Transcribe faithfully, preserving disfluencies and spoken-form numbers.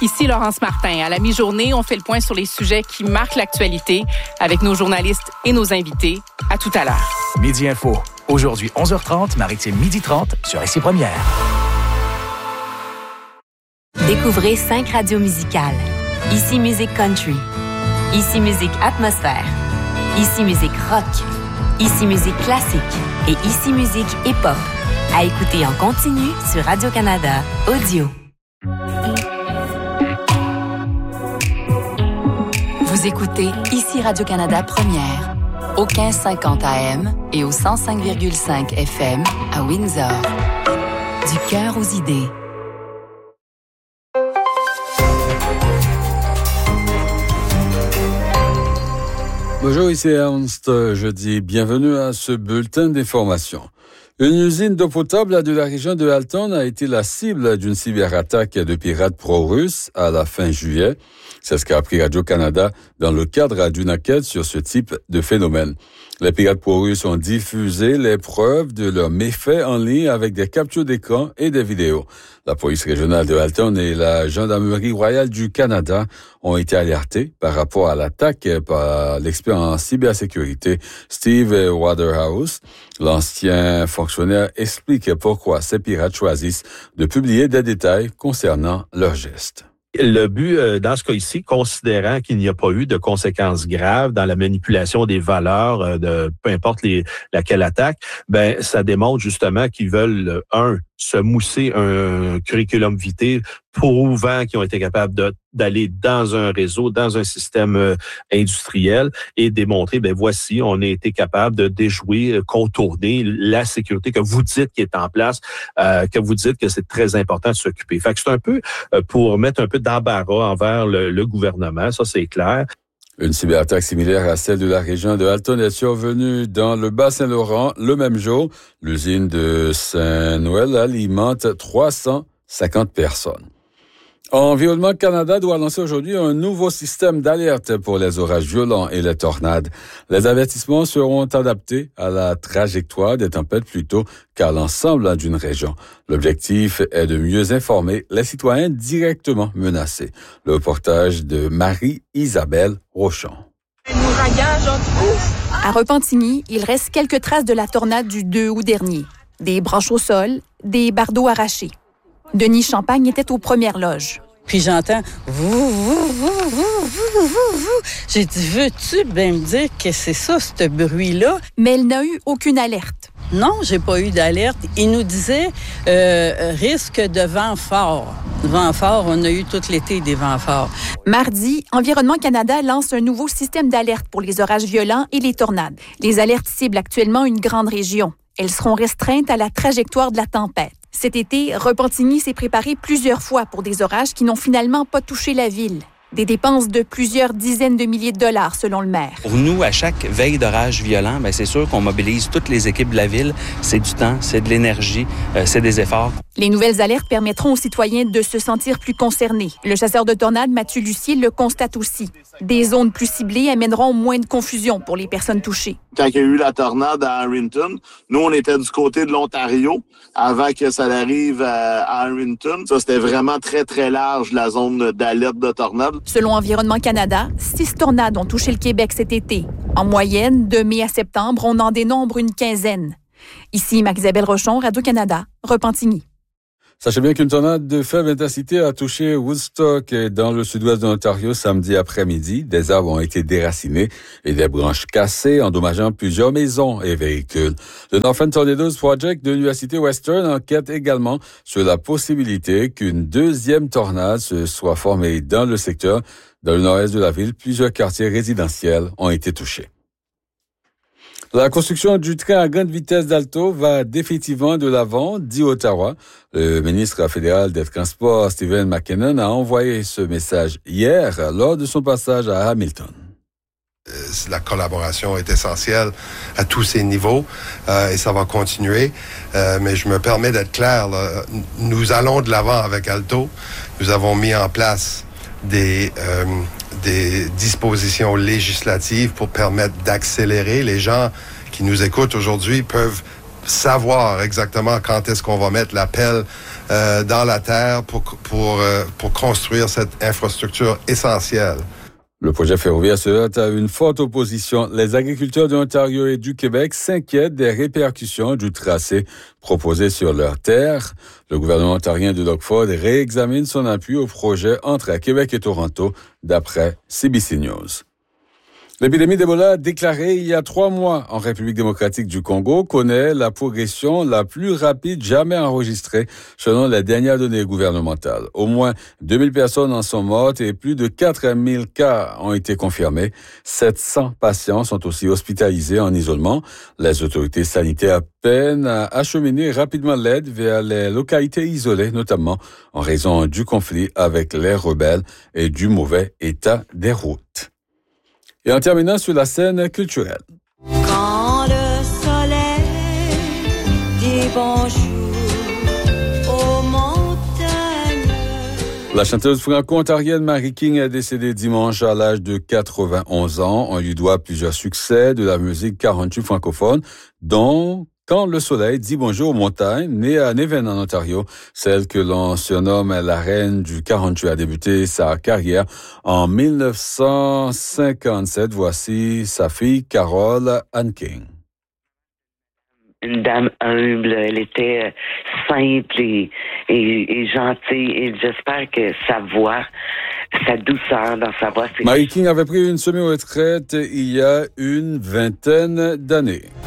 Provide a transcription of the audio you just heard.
Ici Laurence Martin. À la mi-journée, on fait le point sur les sujets qui marquent l'actualité avec nos journalistes et nos invités. À tout à l'heure. Midi Info. Aujourd'hui, onze heures trente, Maritime midi trente sur Ici Première. Découvrez cinq radios musicales. Ici Musique Country. Ici Musique Atmosphère. Ici Musique Rock. Ici Musique Classique. Et Ici Musique Hip-Hop. À écouter en continu sur Radio-Canada Audio. Vous écoutez Ici Radio-Canada Première, au quinze cinquante A M et au cent cinq virgule cinq F M à Windsor. Du cœur aux idées. Bonjour, ici Ernst. Je dis bienvenue à ce bulletin d'information. Une usine d'eau potable de la région de Halton a été la cible d'une cyberattaque de pirates pro-russes à la fin juillet. C'est ce qu'a appris Radio-Canada dans le cadre d'une enquête sur ce type de phénomène. Les pirates pro-russes ont diffusé les preuves de leurs méfaits en ligne avec des captures d'écran et des vidéos. La police régionale de Halton et la Gendarmerie royale du Canada ont été alertés par rapport à l'attaque par l'expert en cybersécurité Steve Waterhouse. L'ancien fonctionnaire explique pourquoi ces pirates choisissent de publier des détails concernant leurs gestes. Le but, euh, dans ce cas ici, considérant qu'il n'y a pas eu de conséquences graves dans la manipulation des valeurs euh, de peu importe les, laquelle attaque, ben ça démontre justement qu'ils veulent, un, se mousser un curriculum vitae prouvant qu'ils ont été capables de, d'aller dans un réseau, dans un système euh, industriel et démontrer, ben voici, on a été capable de déjouer, contourner la sécurité que vous dites qui est en place, euh, que vous dites que c'est très important de s'occuper. Fait que c'est un peu euh, pour mettre un peu d'embarras envers le, le gouvernement, ça c'est clair. Une cyberattaque similaire à celle de la région de Halton est survenue dans le Bas-Saint-Laurent le même jour. L'usine de Saint-Noël alimente trois cent cinquante personnes. Environnement Canada doit lancer aujourd'hui un nouveau système d'alerte pour les orages violents et les tornades. Les avertissements seront adaptés à la trajectoire des tempêtes plutôt qu'à l'ensemble d'une région. L'objectif est de mieux informer les citoyens directement menacés. Le reportage de Marie-Isabelle Rochon. À Repentigny, il reste quelques traces de la tornade du deux août dernier. Des branches au sol, des bardeaux arrachés. Denis Champagne était aux premières loges. Puis j'entends « vous, vous, vous, vous, vous, vous, vous ». J'ai dit « veux-tu bien me dire que c'est ça, ce bruit-là? » Mais elle n'a eu aucune alerte. Non, j'ai pas eu d'alerte. Il nous disait euh, « risque de vent fort ». Vent fort, on a eu tout l'été des vents forts. Mardi, Environnement Canada lance un nouveau système d'alerte pour les orages violents et les tornades. Les alertes ciblent actuellement une grande région. Elles seront restreintes à la trajectoire de la tempête. Cet été, Repentigny s'est préparé plusieurs fois pour des orages qui n'ont finalement pas touché la ville. Des dépenses de plusieurs dizaines de milliers de dollars, selon le maire. Pour nous, à chaque veille d'orage violent, bien, c'est sûr qu'on mobilise toutes les équipes de la ville. C'est du temps, c'est de l'énergie, euh, c'est des efforts. Les nouvelles alertes permettront aux citoyens de se sentir plus concernés. Le chasseur de tornades, Mathieu Lucier, le constate aussi. Des zones plus ciblées amèneront moins de confusion pour les personnes touchées. Quand il y a eu la tornade à Harrington, nous, on était du côté de l'Ontario avant que ça arrive à Harrington. Ça, c'était vraiment très, très large, la zone d'alerte de tornade. Selon Environnement Canada, six tornades ont touché le Québec cet été. En moyenne, de mai à septembre, on en dénombre une quinzaine. Ici, Marie-Isabelle Rochon, Radio-Canada, Repentigny. Sachez bien qu'une tornade de faible intensité a touché Woodstock dans le sud-ouest de l'Ontario samedi après-midi. Des arbres ont été déracinés et des branches cassées, endommageant plusieurs maisons et véhicules. Le Northern Tornadoes Project de l'Université Western enquête également sur la possibilité qu'une deuxième tornade se soit formée dans le secteur. Dans le nord-est de la ville, plusieurs quartiers résidentiels ont été touchés. La construction du train à grande vitesse d'Alto va définitivement de l'avant, dit Ottawa. Le ministre fédéral des Transports, Stephen McKinnon, a envoyé ce message hier lors de son passage à Hamilton. La collaboration est essentielle à tous ces niveaux euh, et ça va continuer. Euh, mais je me permets d'être clair, là, nous allons de l'avant avec Alto. Nous avons mis en place des... Euh, des dispositions législatives pour permettre d'accélérer. Les gens qui nous écoutent aujourd'hui peuvent savoir exactement quand est-ce qu'on va mettre l'appel euh, dans la terre pour, pour, euh, pour construire cette infrastructure essentielle. Le projet ferroviaire se heurte à une forte opposition. Les agriculteurs de l'Ontario et du Québec s'inquiètent des répercussions du tracé proposé sur leurs terres. Le gouvernement ontarien de Doug Ford réexamine son appui au projet entre Québec et Toronto, d'après C B C News. L'épidémie d'Ebola déclarée il y a trois mois en République démocratique du Congo connaît la progression la plus rapide jamais enregistrée selon les dernières données gouvernementales. Au moins deux mille personnes en sont mortes et plus de quatre mille cas ont été confirmés. sept cents patients sont aussi hospitalisés en isolement. Les autorités sanitaires peinent à acheminer rapidement l'aide vers les localités isolées, notamment en raison du conflit avec les rebelles et du mauvais état des routes. Et en terminant sur la scène culturelle. Quand le soleil dit bonjour aux montagnes. La chanteuse franco-ontarienne Mary King est décédée dimanche à l'âge de quatre-vingt-onze ans. On lui doit plusieurs succès de la musique country francophone, dont Quand le soleil dit bonjour aux montagnes, née à Neven en Ontario, celle que l'on surnomme la reine du country a débuté sa carrière en dix-neuf cent cinquante-sept. Voici sa fille Carole Ann King. Une dame humble, elle était simple et, et, et gentille, et j'espère que sa voix, sa douceur dans sa voix... Mary King avait pris une semi-retraite il y a une vingtaine d'années.